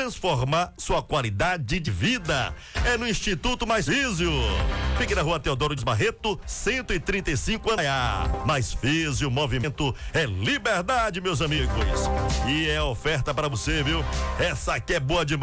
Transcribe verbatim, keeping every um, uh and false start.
transformar sua qualidade de vida. É no Instituto Mais Físio. Fique na rua Teodoro de Barreto, cento e trinta e cinco, Andaiá. Mais Físio, movimento é liberdade, meus amigos. E é oferta para você, viu? Essa aqui é boa demais.